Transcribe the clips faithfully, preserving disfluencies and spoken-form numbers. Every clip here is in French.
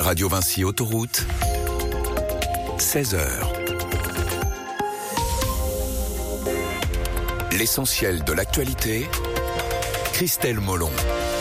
Radio Vinci Autoroute, seize heures. L'essentiel de l'actualité, Christelle Molon.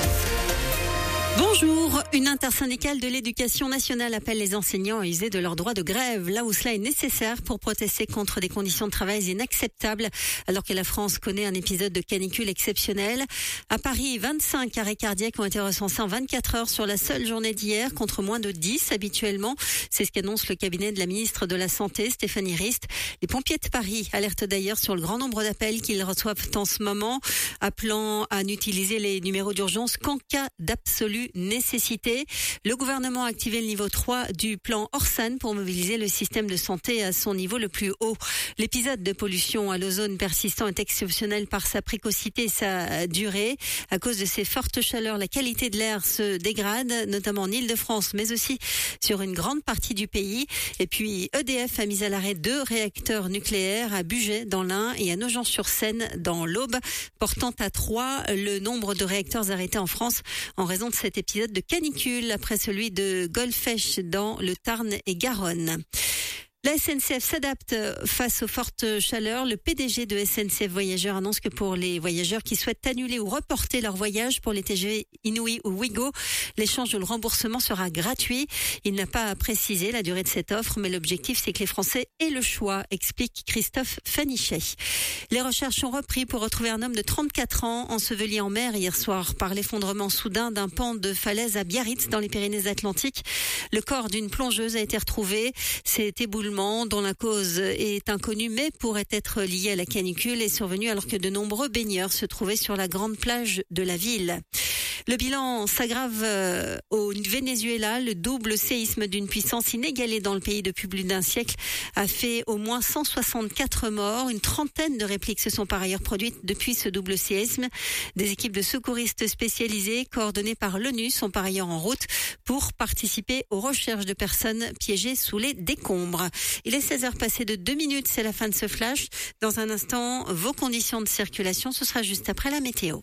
Bonjour, une intersyndicale de l'éducation nationale appelle les enseignants à user de leur droit de grève, là où cela est nécessaire pour protester contre des conditions de travail inacceptables, alors que la France connaît un épisode de canicule exceptionnel. À Paris, vingt-cinq arrêts cardiaques ont été recensés en vingt-quatre heures sur la seule journée d'hier, contre moins de dix habituellement. C'est ce qu'annonce le cabinet de la ministre de la Santé, Stéphanie Rist. Les pompiers de Paris alertent d'ailleurs sur le grand nombre d'appels qu'ils reçoivent en ce moment, appelant à n'utiliser les numéros d'urgence qu'en cas d'absolue nécessité. Le gouvernement a activé le niveau trois du plan Orsan pour mobiliser le système de santé à son niveau le plus haut. L'épisode de pollution à l'ozone persistant est exceptionnel par sa précocité et sa durée. À cause de ces fortes chaleurs, la qualité de l'air se dégrade, notamment en Île-de-France, mais aussi sur une grande partie du pays. Et puis, E D F a mis à l'arrêt deux réacteurs nucléaires à Bugey dans l'Ain et à Nogent-sur-Seine dans l'Aube, portant à trois le nombre de réacteurs arrêtés en France en raison de cet épisode de canicule après celui de Golfech dans le Tarn et Garonne. La S N C F s'adapte face aux fortes chaleurs. Le P D G de S N C F Voyageurs annonce que pour les voyageurs qui souhaitent annuler ou reporter leur voyage pour les T G V Inouï ou Ouigo, l'échange ou le remboursement sera gratuit. Il n'a pas précisé la durée de cette offre, mais l'objectif c'est que les Français aient le choix, explique Christophe Fanichet. Les recherches ont repris pour retrouver un homme de trente-quatre ans enseveli en mer hier soir par l'effondrement soudain d'un pan de falaise à Biarritz dans les Pyrénées-Atlantiques. Le corps d'une plongeuse a été retrouvé. Cet éboulement dont la cause est inconnue mais pourrait être liée à la canicule est survenu alors que de nombreux baigneurs se trouvaient sur la grande plage de la ville. Le bilan s'aggrave au Venezuela. Le double séisme d'une puissance inégalée dans le pays depuis plus d'un siècle a fait au moins cent soixante-quatre morts. Une trentaine de répliques se sont par ailleurs produites depuis ce double séisme. Des équipes de secouristes spécialisées coordonnées par l'ONU sont par ailleurs en route pour participer aux recherches de personnes piégées sous les décombres. Il est seize heures passées de deux minutes, c'est la fin de ce flash. Dans un instant, vos conditions de circulation, ce sera juste après la météo.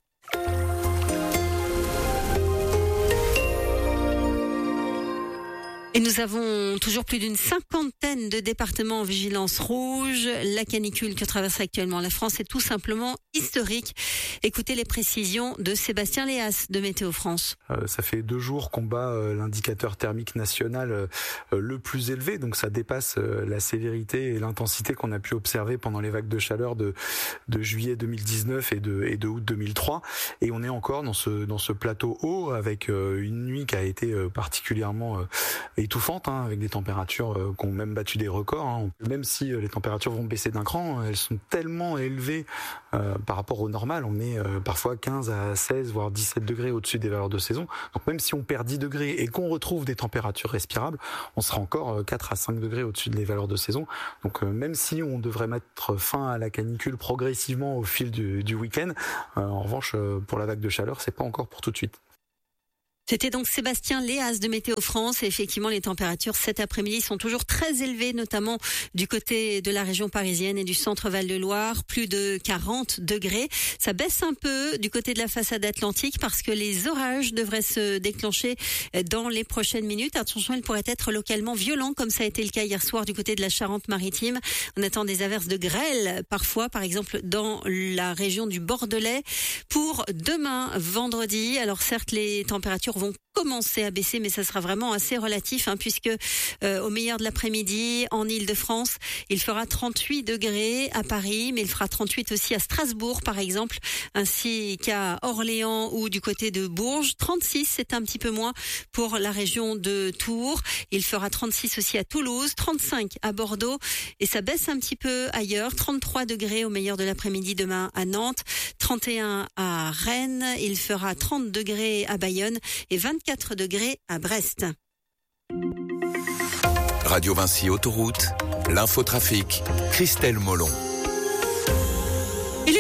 Et nous avons toujours plus d'une cinquantaine de départements en vigilance rouge. La canicule que traverse actuellement la France est tout simplement historique. Écoutez les précisions de Sébastien Léas de Météo France. Euh, ça fait deux jours qu'on bat euh, l'indicateur thermique national euh, le plus élevé, donc ça dépasse euh, la sévérité et l'intensité qu'on a pu observer pendant les vagues de chaleur de, de juillet deux mille dix-neuf et de, et de août deux mille trois. Et on est encore dans ce, dans ce plateau haut avec euh, une nuit qui a été euh, particulièrement euh, étouffante, hein, avec des températures euh, qui ont même battu des records. Hein. Même si euh, les températures vont baisser d'un cran, elles sont tellement élevées euh, par rapport au normal. On est euh, parfois quinze à seize, voire dix-sept degrés au-dessus des valeurs de saison. Donc même si on perd dix degrés et qu'on retrouve des températures respirables, on sera encore euh, quatre à cinq degrés au-dessus des valeurs de saison. Donc euh, même si on devrait mettre fin à la canicule progressivement au fil du, du week-end, euh, en revanche, euh, pour la vague de chaleur, c'est pas encore pour tout de suite. C'était donc Sébastien Léas de Météo France. Et effectivement, les températures cet après-midi sont toujours très élevées, notamment du côté de la région parisienne et du centre Val-de-Loire. Plus de quarante degrés. Ça baisse un peu du côté de la façade atlantique parce que les orages devraient se déclencher dans les prochaines minutes. Attention, ils pourraient être localement violents, comme ça a été le cas hier soir du côté de la Charente-Maritime. On attend des averses de grêle parfois, par exemple dans la région du Bordelais. Pour demain, vendredi, alors certes, les températures vont commencer à baisser, mais ça sera vraiment assez relatif, hein, puisque euh, au meilleur de l'après-midi, en Île-de-France, il fera trente-huit degrés à Paris, mais il fera trente-huit aussi à Strasbourg, par exemple, ainsi qu'à Orléans ou du côté de Bourges. trente-six, c'est un petit peu moins pour la région de Tours. Il fera trente-six aussi à Toulouse, trente-cinq à Bordeaux, et ça baisse un petit peu ailleurs. trente-trois degrés au meilleur de l'après-midi demain à Nantes, trente et un à Rennes, il fera trente degrés à Bayonne et vingt-quatre degrés à Brest. Radio Vinci Autoroute, l'infotrafic, Christelle Molon. Il est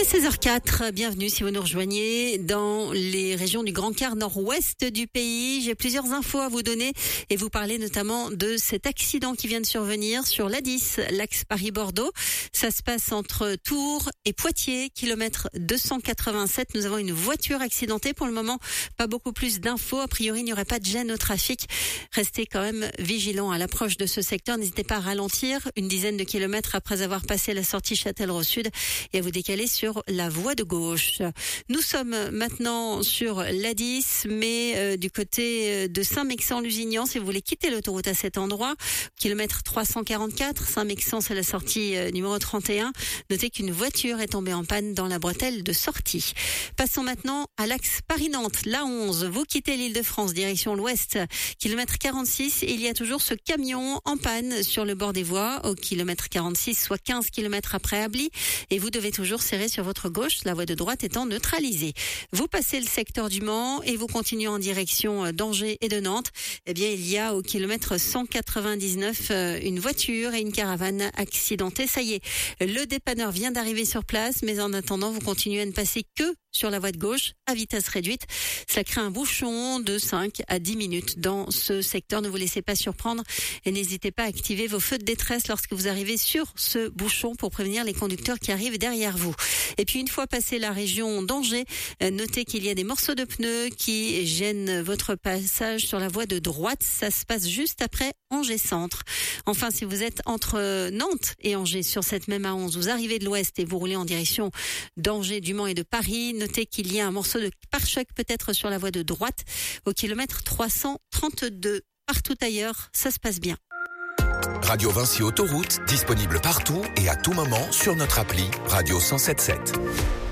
seize heures quatre, bienvenue si vous nous rejoignez dans les régions du Grand Quart nord-ouest du pays. J'ai plusieurs infos à vous donner et vous parler notamment de cet accident qui vient de survenir sur l'A dix, l'axe Paris-Bordeaux. Ça se passe entre Tours et Poitiers, kilomètre deux cent quatre-vingt-sept. Nous avons une voiture accidentée. Pour le moment, pas beaucoup plus d'infos. A priori, il n'y aurait pas de gêne au trafic. Restez quand même vigilants à l'approche de ce secteur. N'hésitez pas à ralentir une dizaine de kilomètres après avoir passé la sortie Châtellerault Sud et à vous décaler sur la voie de gauche. Nous sommes maintenant sur l'A dix, mais euh, du côté de Saint-Mexan-Lusignan, si vous voulez quitter l'autoroute à cet endroit, kilomètre trois cent quarante-quatre, Saint-Mexan, c'est la sortie euh, numéro trente et un. Notez qu'une voiture est tombée en panne dans la bretelle de sortie. Passons maintenant à l'axe Paris-Nantes, l'A onze. Vous quittez l'Île-de-France, direction l'ouest, kilomètre quarante-six, et il y a toujours ce camion en panne sur le bord des voies, au kilomètre quarante-six, soit quinze kilomètres après Ably, et vous devez toujours serrer sur votre gauche, la voie de droite étant neutralisée. Vous passez le secteur du Mans et vous continuez en direction d'Angers et de Nantes. Eh bien, il y a au kilomètre cent quatre-vingt-dix-neuf une voiture et une caravane accidentée. Ça y est, le dépanneur vient d'arriver sur place, mais en attendant, vous continuez à ne passer que sur la voie de gauche à vitesse réduite. Ça crée un bouchon de cinq à dix minutes dans ce secteur. Ne vous laissez pas surprendre et n'hésitez pas à activer vos feux de détresse lorsque vous arrivez sur ce bouchon pour prévenir les conducteurs qui arrivent derrière vous. Et puis une fois passé la région d'Angers, notez qu'il y a des morceaux de pneus qui gênent votre passage sur la voie de droite. Ça se passe juste après Angers Centre. Enfin, si vous êtes entre Nantes et Angers sur cette même A onze, vous arrivez de l'ouest et vous roulez en direction d'Angers, du Mans et de Paris, notez qu'il y a un morceau de pare-choc peut-être sur la voie de droite au kilomètre trois cent trente-deux. Partout ailleurs, ça se passe bien. Radio Vinci Autoroute, disponible partout et à tout moment sur notre appli Radio cent soixante-dix-sept.